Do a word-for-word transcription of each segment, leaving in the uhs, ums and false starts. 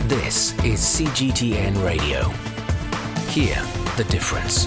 This is C G T N Radio. Hear the difference.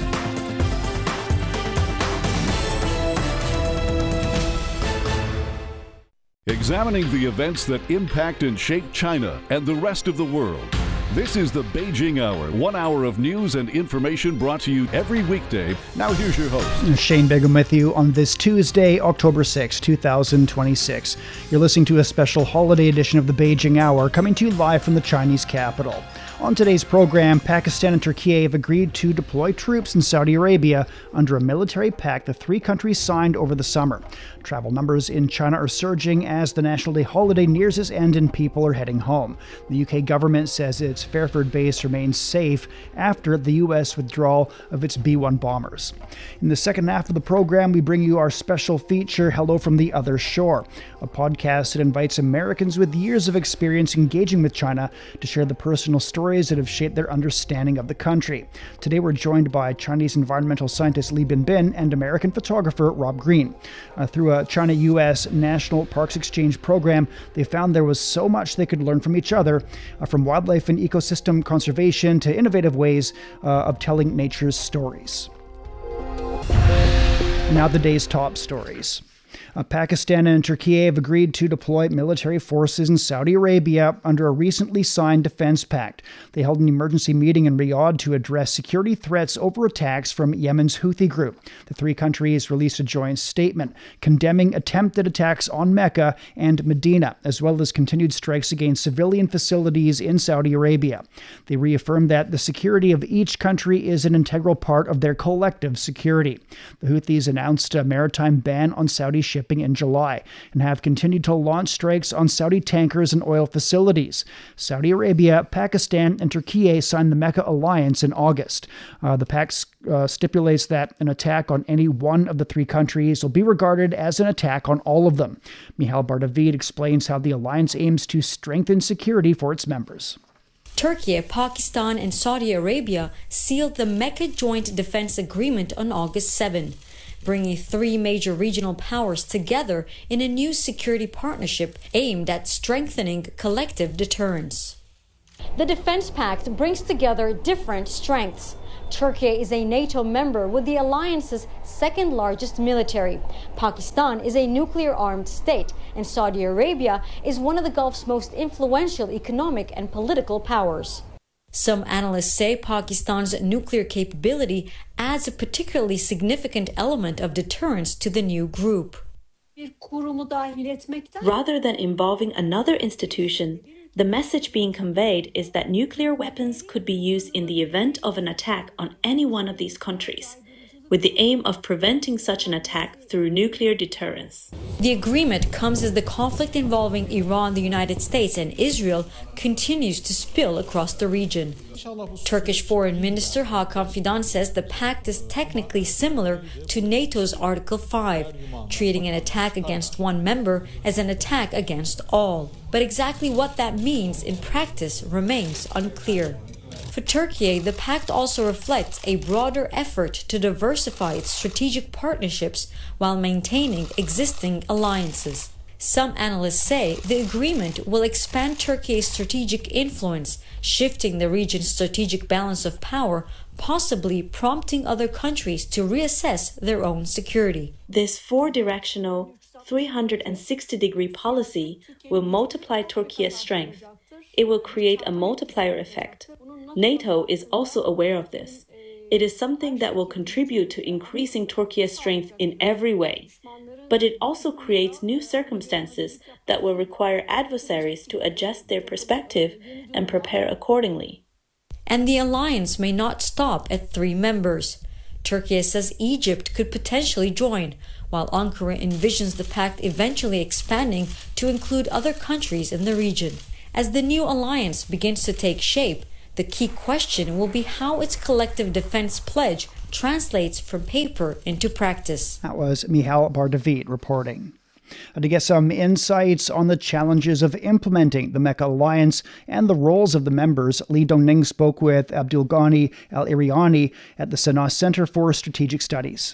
Examining the events that impact and shape China and the rest of the world. This is the Beijing Hour, one hour of news and information brought to you every weekday. Now here's your host. Shane Bigham with you on this Tuesday, October sixth, twenty twenty-six. You're listening to a special holiday edition of the Beijing Hour, coming to you live from the Chinese capital. On today's program, Pakistan and Turkey have agreed to deploy troops in Saudi Arabia under a military pact the three countries signed over the summer. Travel numbers in China are surging as the National Day holiday nears its end and people are heading home. The U K government says its Fairford base remains safe after the U S withdrawal of its B one bombers. In the second half of the program, we bring you our special feature, Hello from the Other Shore, a podcast that invites Americans with years of experience engaging with China to share the personal stories that have shaped their understanding of the country. Today we're joined by Chinese environmental scientist Li Binbin and American photographer Rob Green. Uh, through a China-U S National Parks Exchange program, they found there was so much they could learn from each other, uh, from wildlife and ecosystem conservation to innovative ways uh, of telling nature's stories. Now the day's top stories. Uh, Pakistan and Turkey have agreed to deploy military forces in Saudi Arabia under a recently signed defense pact. They held an emergency meeting in Riyadh to address security threats over attacks from Yemen's Houthi group. The three countries released a joint statement condemning attempted attacks on Mecca and Medina, as well as continued strikes against civilian facilities in Saudi Arabia. They reaffirmed that the security of each country is an integral part of their collective security. The Houthis announced a maritime ban on Saudi shipping in July and have continued to launch strikes on Saudi tankers and oil facilities. Saudi Arabia, Pakistan, and Turkey signed the Mecca alliance in August. Uh, the pact uh, stipulates that an attack on any one of the three countries will be regarded as an attack on all of them. Michal Bar-David explains how the alliance aims to strengthen security for its members. Turkey, Pakistan, and Saudi Arabia sealed the Mecca Joint Defense Agreement on August seventh. Bringing three major regional powers together in a new security partnership aimed at strengthening collective deterrence. The Defense Pact brings together different strengths. Turkey is a NATO member with the alliance's second largest military. Pakistan is a nuclear-armed state, and Saudi Arabia is one of the Gulf's most influential economic and political powers. Some analysts say Pakistan's nuclear capability adds a particularly significant element of deterrence to the new group. Rather than involving another institution, the message being conveyed is that nuclear weapons could be used in the event of an attack on any one of these countries, with the aim of preventing such an attack through nuclear deterrence. The agreement comes as the conflict involving Iran, the United States, and Israel continues to spill across the region. Turkish Foreign Minister Hakan Fidan says the pact is technically similar to NATO's Article five, treating an attack against one member as an attack against all. But exactly what that means in practice remains unclear. For Turkey, the pact also reflects a broader effort to diversify its strategic partnerships while maintaining existing alliances. Some analysts say the agreement will expand Turkey's strategic influence, shifting the region's strategic balance of power, possibly prompting other countries to reassess their own security. This four-directional, three hundred sixty degree policy will multiply Turkey's strength. It will create a multiplier effect. NATO is also aware of this. It is something that will contribute to increasing Turkey's strength in every way. But it also creates new circumstances that will require adversaries to adjust their perspective and prepare accordingly. And the alliance may not stop at three members. Turkey says Egypt could potentially join, while Ankara envisions the pact eventually expanding to include other countries in the region. As the new alliance begins to take shape, the key question will be how its collective defense pledge translates from paper into practice. That was Michal Bar-David reporting. To get some insights on the challenges of implementing the Mecca Alliance and the roles of the members, Li Dongning spoke with Abdul Ghani Al-Iriani at the Sanaa Center for Strategic Studies.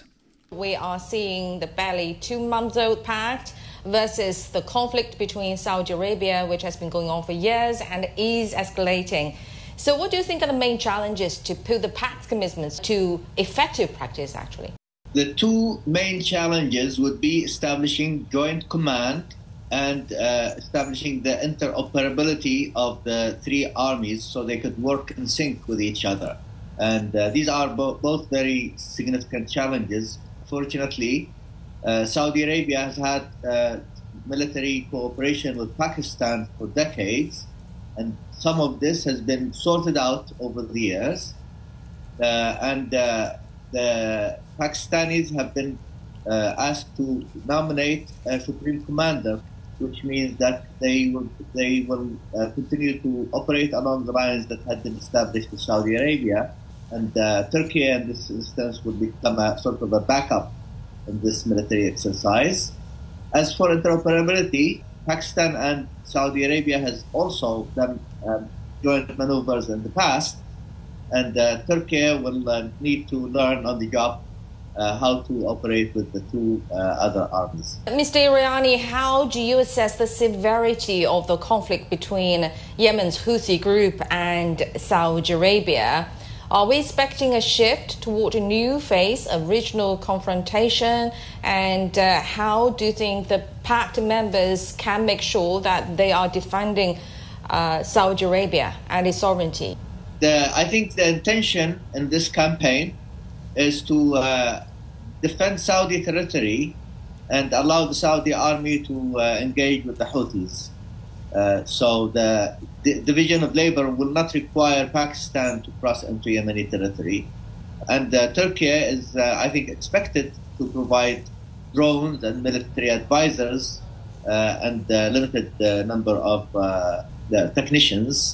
We are seeing the barely two months old pact versus the conflict between Saudi Arabia, which has been going on for years and is escalating. So what do you think are the main challenges to put the pact commitments to effective practice, actually? The two main challenges would be establishing joint command and uh, establishing the interoperability of the three armies so they could work in sync with each other. And uh, these are bo- both very significant challenges. Fortunately, uh, Saudi Arabia has had uh, military cooperation with Pakistan for decades, and some of this has been sorted out over the years. Uh, and uh, the Pakistanis have been uh, asked to nominate a supreme commander, which means that they will they will uh, continue to operate along the lines that had been established in Saudi Arabia, and uh, Turkey, in this instance, will become a sort of a backup in this military exercise. As for interoperability, Pakistan and Saudi Arabia has also done um, joint maneuvers in the past, and uh, Turkey will uh, need to learn on the job Uh, how to operate with the two uh, other armies. Mister Iriani, how do you assess the severity of the conflict between Yemen's Houthi group and Saudi Arabia? Are we expecting a shift toward a new phase of regional confrontation? And uh, how do you think the pact members can make sure that they are defending uh, Saudi Arabia and its sovereignty? The, I think the intention in this campaign is to uh, defend Saudi territory and allow the Saudi army to uh, engage with the Houthis. Uh, so the, the division of labor will not require Pakistan to cross into Yemeni territory. And uh, Turkey is, uh, I think, expected to provide drones and military advisors uh, and a limited uh, number of uh, the technicians.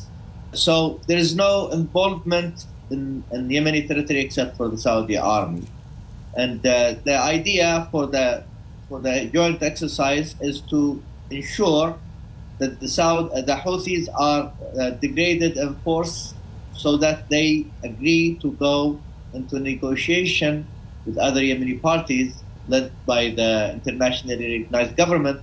So there is no involvement in, in Yemeni territory except for the Saudi army. And uh, the idea for the for the joint exercise is to ensure that the Saudi, uh, the Houthis are uh, degraded in force, so that they agree to go into negotiation with other Yemeni parties led by the internationally recognized government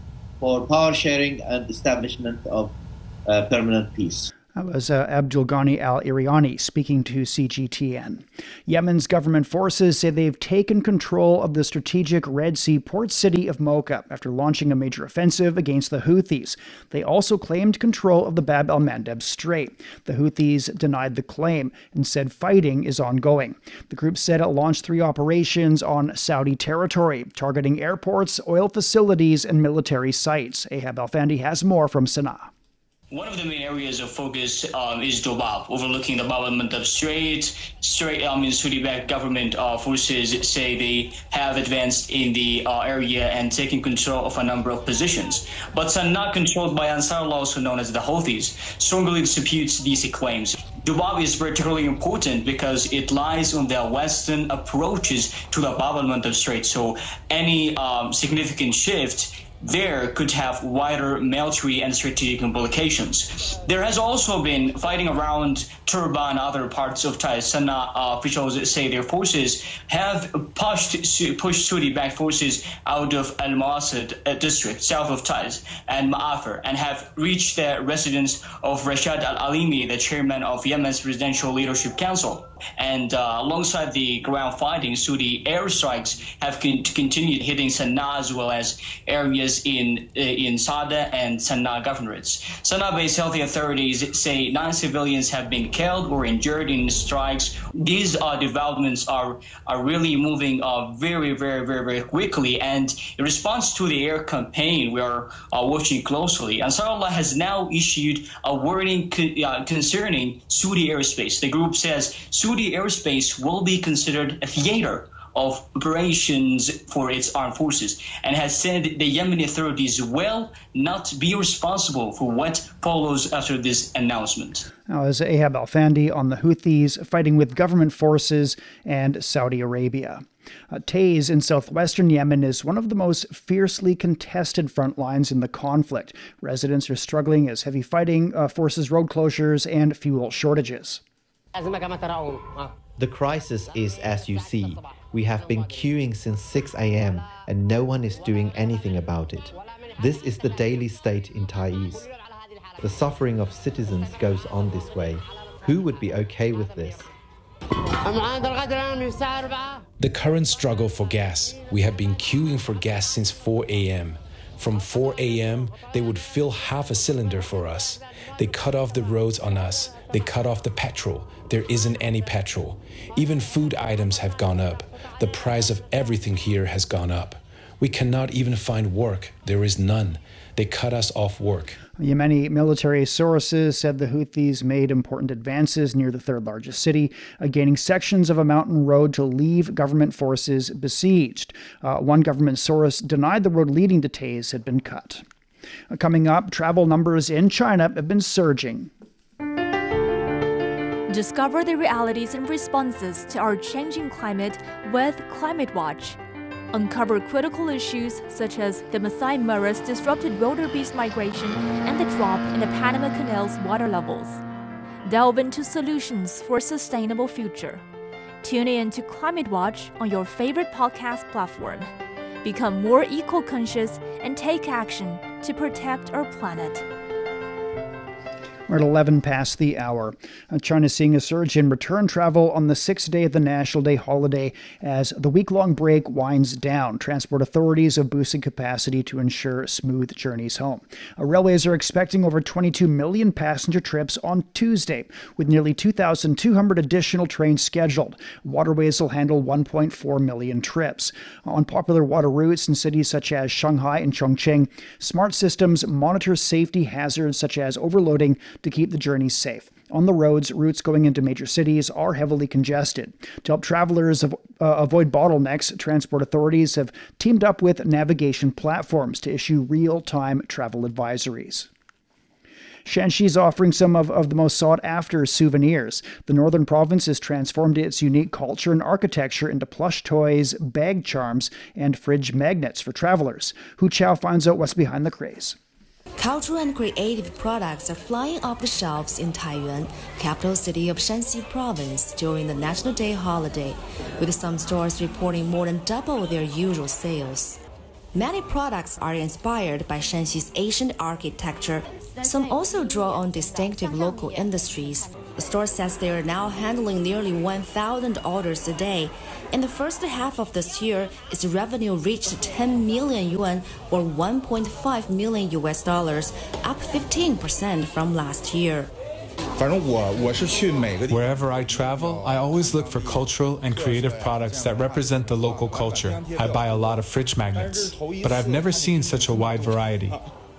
for power sharing and establishment of uh, permanent peace. That was uh, Abdul Ghani Al-Iriani speaking to C G T N. Yemen's government forces say they've taken control of the strategic Red Sea port city of Mocha after launching a major offensive against the Houthis. They also claimed control of the Bab el-Mandeb Strait. The Houthis denied the claim and said fighting is ongoing. The group said it launched three operations on Saudi territory, targeting airports, oil facilities, and military sites. Ahab Alfandi has more from Sana'a. One of the main areas of focus um, is Jobab, overlooking the Bab el-Mandeb Strait. Strait, I mean, Saudi-backed government uh, forces say they have advanced in the uh, area and taken control of a number of positions. But Sana'a, controlled by Ansarullah, also known as the Houthis, strongly disputes these claims. Jobab is particularly important because it lies on the western approaches to the Bab el-Mandeb Strait. So any um, significant shift there could have wider military and strategic implications. There has also been fighting around Turba and other parts of Taiz. Sana'a uh, officials say their forces have pushed pushed Saudi-backed forces out of Al Mawasad uh, district, south of Taiz, and Ma'afar, and have reached the residence of Rashad Al-Alimi, the chairman of Yemen's Presidential Leadership Council. And uh, alongside the ground fighting, Saudi airstrikes have con- continued hitting Sana'a as well as areas in uh, in Sada and Sana'a governorates. Sana'a-based health authorities say nine civilians have been killed or injured in strikes. These uh, developments are are really moving uh, very, very, very, very quickly. And in response to the air campaign, we are uh, watching closely. Ansarullah has now issued a warning co- uh, concerning Saudi airspace. The group says Saudi airspace will be considered a theater of operations for its armed forces, and has said the Yemeni authorities will not be responsible for what follows after this announcement. Now, as Ahab Alfandi on the Houthis fighting with government forces and Saudi Arabia. Uh, Taiz in southwestern Yemen is one of the most fiercely contested front lines in the conflict. Residents are struggling as heavy fighting uh, forces road closures and fuel shortages. The crisis is as you see. We have been queuing since six a m and no one is doing anything about it. This is the daily state in Taizhou. The suffering of citizens goes on this way. Who would be okay with this? The current struggle for gas. We have been queuing for gas since four a m From four a m, they would fill half a cylinder for us. They cut off the roads on us. They cut off the petrol. There isn't any petrol. Even food items have gone up. The price of everything here has gone up. We cannot even find work. There is none. They cut us off work. Yemeni military sources said the Houthis made important advances near the third largest city, uh, gaining sections of a mountain road to leave government forces besieged. Uh, one government source denied the road leading to Taiz had been cut. Uh, coming up, travel numbers in China have been surging. Discover the realities and responses to our changing climate with Climate Watch. Uncover critical issues such as the Masai Mara's disrupted wildebeest migration and the drop in the Panama Canal's water levels. Delve into solutions for a sustainable future. Tune in to Climate Watch on your favorite podcast platform. Become more eco-conscious and take action to protect our planet. We're at eleven past the hour. Uh, China is seeing a surge in return travel on the sixth day of the National Day holiday as the week-long break winds down. Transport authorities have boosted capacity to ensure smooth journeys home. Uh, railways are expecting over twenty-two million passenger trips on Tuesday, with nearly two thousand two hundred additional trains scheduled. Waterways will handle one point four million trips. On popular water routes in cities such as Shanghai and Chongqing, smart systems monitor safety hazards such as overloading to keep the journeys safe. On the roads, routes going into major cities are heavily congested. To help travelers av- uh, avoid bottlenecks, transport authorities have teamed up with navigation platforms to issue real-time travel advisories. Shanxi is offering some of, of the most sought-after souvenirs. The northern province has transformed its unique culture and architecture into plush toys, bag charms, and fridge magnets for travelers. Hu Chao finds out what's behind the craze. Cultural and creative products are flying off the shelves in Taiyuan, capital city of Shanxi province, during the National Day holiday, with some stores reporting more than double their usual sales. Many products are inspired by Shanxi's ancient architecture. Some also draw on distinctive local industries. The store says they are now handling nearly one thousand orders a day. In the first half of this year, its revenue reached ten million yuan, or one point five million U S dollars, up fifteen percent from last year. Wherever I travel, I always look for cultural and creative products that represent the local culture. I buy a lot of fridge magnets, but I've never seen such a wide variety.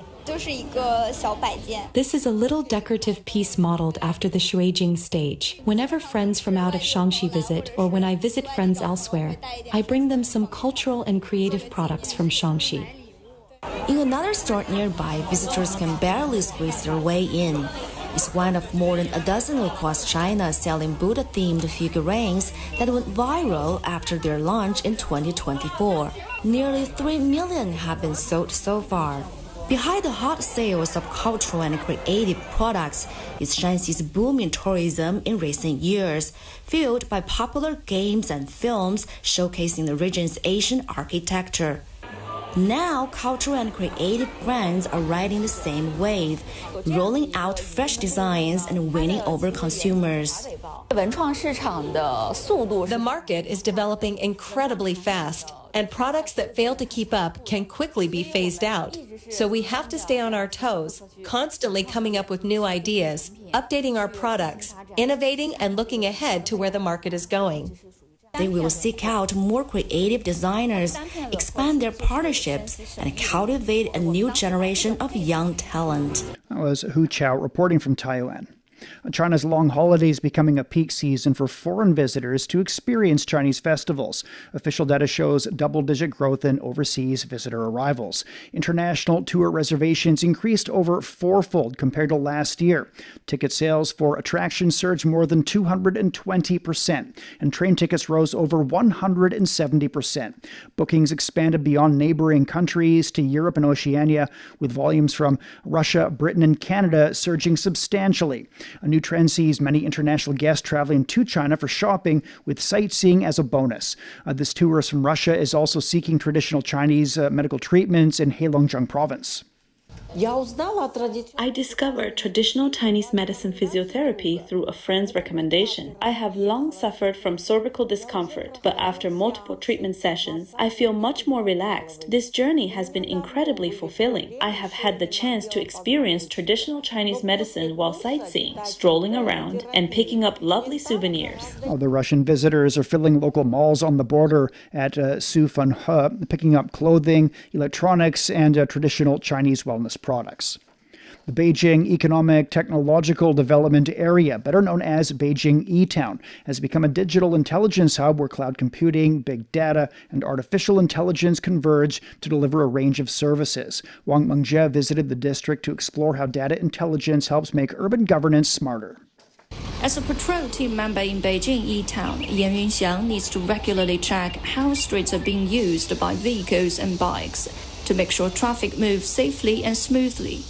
This is a little decorative piece modeled after the Shuijing stage. Whenever friends from out of Shanxi visit, or when I visit friends elsewhere, I bring them some cultural and creative products from Shanxi. In another store nearby, visitors can barely squeeze their way in. It's one of more than a dozen across China selling Buddha-themed figurines that went viral after their launch in twenty twenty-four. Nearly three million have been sold so far. Behind the hot sales of cultural and creative products is Shanxi's booming tourism in recent years, fueled by popular games and films showcasing the region's ancient architecture. Now, cultural and creative brands are riding the same wave, rolling out fresh designs and winning over consumers. The market is developing incredibly fast, and products that fail to keep up can quickly be phased out. So we have to stay on our toes, constantly coming up with new ideas, updating our products, innovating, and looking ahead to where the market is going. They will seek out more creative designers, expand their partnerships, and cultivate a new generation of young talent. That was Hu Chao reporting from Taiyuan. China's long holiday is becoming a peak season for foreign visitors to experience Chinese festivals. Official data shows double-digit growth in overseas visitor arrivals. International tour reservations increased over fourfold compared to last year. Ticket sales for attractions surged more than two hundred twenty percent, and train tickets rose over one hundred seventy percent. Bookings expanded beyond neighboring countries to Europe and Oceania, with volumes from Russia, Britain, and Canada surging substantially. A new trend sees many international guests traveling to China for shopping, with sightseeing as a bonus. Uh, this tourist from Russia is also seeking traditional Chinese uh, medical treatments in Heilongjiang province. I discovered traditional Chinese medicine physiotherapy through a friend's recommendation. I have long suffered from cervical discomfort, but after multiple treatment sessions, I feel much more relaxed. This journey has been incredibly fulfilling. I have had the chance to experience traditional Chinese medicine while sightseeing, strolling around, and picking up lovely souvenirs. Oh, the Russian visitors are filling local malls on the border at uh, Sufanhe, picking up clothing, electronics, and uh, traditional Chinese wellness products. The Beijing Economic Technological Development Area, better known as Beijing E-Town, has become a digital intelligence hub where cloud computing, big data, and artificial intelligence converge to deliver a range of services. Wang Mengjie visited the district to explore how data intelligence helps make urban governance smarter. As a patrol team member in Beijing E-Town, Yan Yunxiang needs to regularly check how streets are being used by vehicles and bikes to make sure traffic moves safely and smoothly.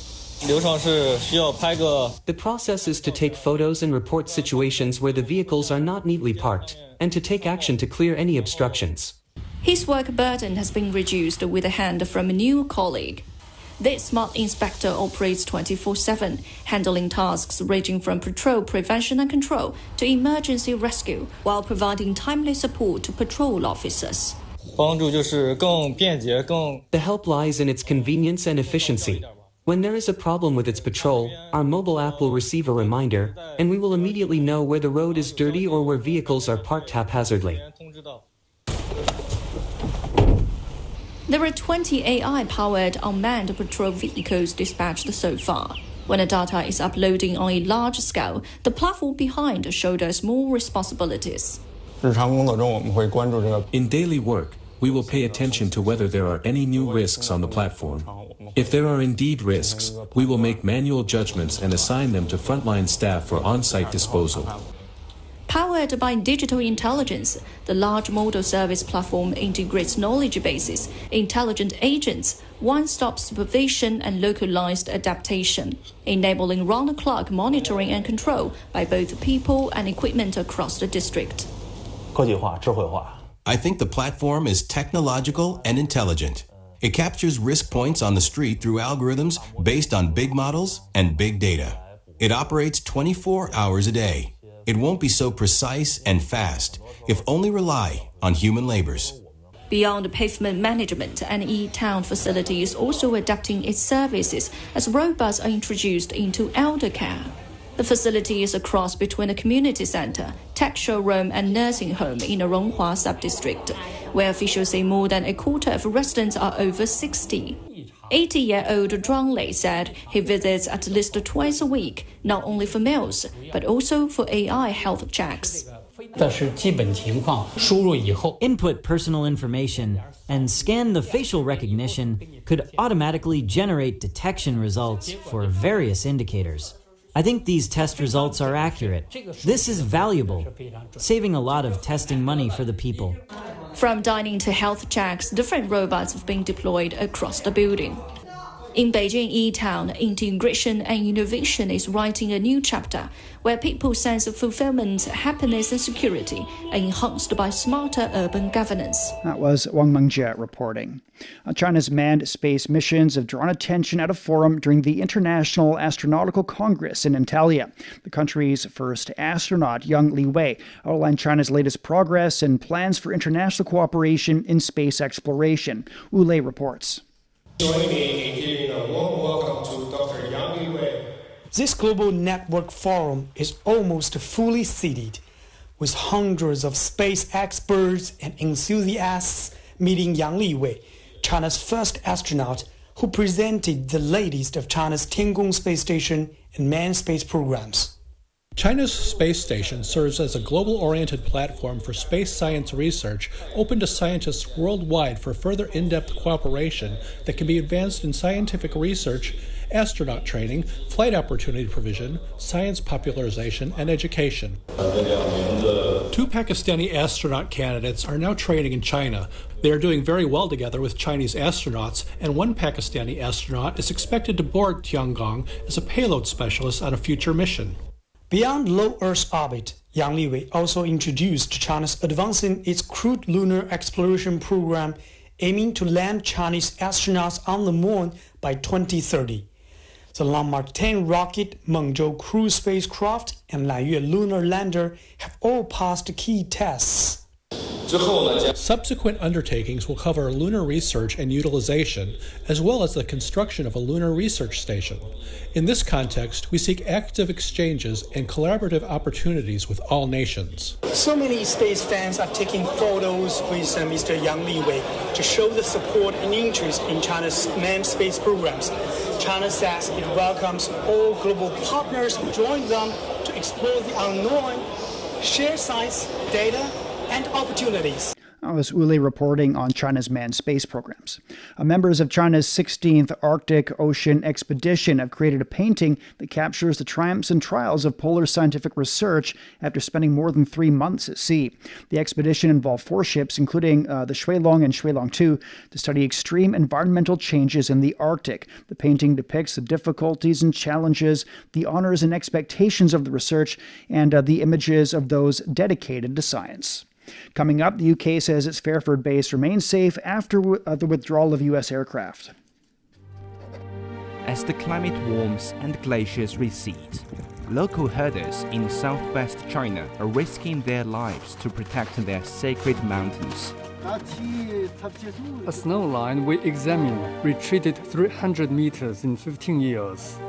The process is to take photos and report situations where the vehicles are not neatly parked, and to take action to clear any obstructions. His work burden has been reduced with a hand from a new colleague. This smart inspector operates twenty-four seven, handling tasks ranging from patrol prevention and control to emergency rescue, while providing timely support to patrol officers. The help lies in its convenience and efficiency. When there is a problem with its patrol, our mobile app will receive a reminder, and we will immediately know where the road is dirty or where vehicles are parked haphazardly. There are twenty A I-powered unmanned patrol vehicles dispatched so far. When the data is uploading on a large scale, the platform behind shoulders more responsibilities. In daily work, we will pay attention to whether there are any new risks on the platform. If there are indeed risks, we will make manual judgments and assign them to frontline staff for on-site disposal. Powered by digital intelligence, the large model service platform integrates knowledge bases, intelligent agents, one-stop supervision, and localized adaptation, enabling round-the-clock monitoring and control by both people and equipment across the district. I think the platform is technological and intelligent. It captures risk points on the street through algorithms based on big models and big data. It operates twenty-four hours a day. It won't be so precise and fast if only rely on human labors. Beyond pavement management, an E-Town facility is also adapting its services as robots are introduced into elder care. The facility is a cross between a community center, tech showroom, and nursing home in the Ronghua sub-district, where officials say more than a quarter of residents are over sixty. eighty-year-old Zhuang Lei said he visits at least twice a week, not only for meals, but also for A I health checks. Input personal information and scan the facial recognition could automatically generate detection results for various indicators. I think these test results are accurate. This is valuable, saving a lot of testing money for the people. From dining to health checks, different robots have been deployed across the building. In Beijing E-Town, integration and innovation is writing a new chapter where people's sense of fulfillment, happiness, and security are enhanced by smarter urban governance. That was Wang Mengjie reporting. Uh, China's manned space missions have drawn attention at a forum during the International Astronautical Congress in Antalya. The country's first astronaut, Yang Liwei, outlined China's latest progress and plans for international cooperation in space exploration. Wu Lei reports. Join me in giving a warm welcome to Doctor Yang Liwei. This global network forum is almost fully seated, with hundreds of space experts and enthusiasts meeting Yang Liwei, China's first astronaut who presented the latest of China's Tiangong space station and manned space programs. China's space station serves as a global-oriented platform for space science research open to scientists worldwide for further in-depth cooperation that can be advanced in scientific research, astronaut training, flight opportunity provision, science popularization, and education. Two Pakistani astronaut candidates are now training in China. They are doing very well together with Chinese astronauts, and one Pakistani astronaut is expected to board Tiangong as a payload specialist on a future mission. Beyond low Earth orbit, Yang Liwei also introduced China's advancing its crewed lunar exploration program, aiming to land Chinese astronauts on the moon by twenty thirty. The Long March ten rocket, Mengzhou cruise spacecraft, and Lanyue lunar lander have all passed key tests. Subsequent undertakings will cover lunar research and utilization, as well as the construction of a lunar research station. In this context, we seek active exchanges and collaborative opportunities with all nations. So many space fans are taking photos with uh, Mister Yang Liwei to show the support and interest in China's manned space programs. China says it welcomes all global partners who join them to explore the unknown, share science, data, and opportunities. That was Ule reporting on China's manned space programs. Uh, members of China's sixteenth Arctic Ocean Expedition have created a painting that captures the triumphs and trials of polar scientific research after spending more than three months at sea. The expedition involved four ships, including uh, the Shuilong and Shuilong two, to study extreme environmental changes in the Arctic. The painting depicts the difficulties and challenges, the honors and expectations of the research, and uh, the images of those dedicated to science. Coming up, the U K says its Fairford base remains safe after w- uh, the withdrawal of U S aircraft. As the climate warms and glaciers recede, local herders in southwest China are risking their lives to protect their sacred mountains. A snow line we examined retreated three hundred meters in fifteen years.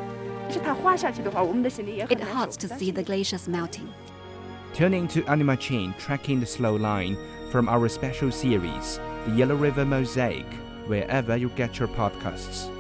It hurts to see the glaciers melting. Tune in to Anima Chain Tracking the Slow Line from our special series, The Yellow River Mosaic, wherever you get your podcasts.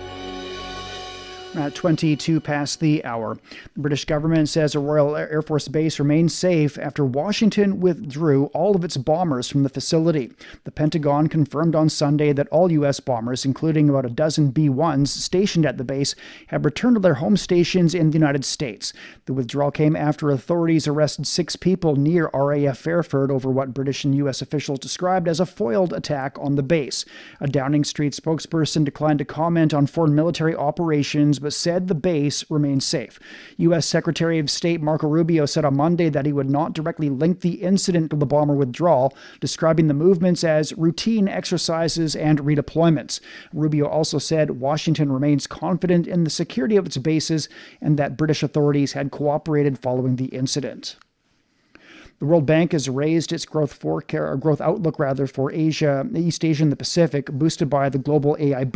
At twenty-two past the hour, the British government says a Royal Air Force base remains safe after Washington withdrew all of its bombers from the facility. The Pentagon confirmed on Sunday that all U S bombers, including about a dozen B ones stationed at the base, have returned to their home stations in the United States. The withdrawal came after authorities arrested six people near R A F Fairford over what British and U S officials described as a foiled attack on the base. A Downing Street spokesperson declined to comment on foreign military operations, but said the base remains safe. U S Secretary of State Marco Rubio said on Monday that he would not directly link the incident to the bomber withdrawal, describing the movements as routine exercises and redeployments. Rubio also said Washington remains confident in the security of its bases and that British authorities had cooperated following the incident. The World Bank has raised its growth forecast, or growth outlook rather, for Asia, East Asia and the Pacific, boosted by the global A I boom.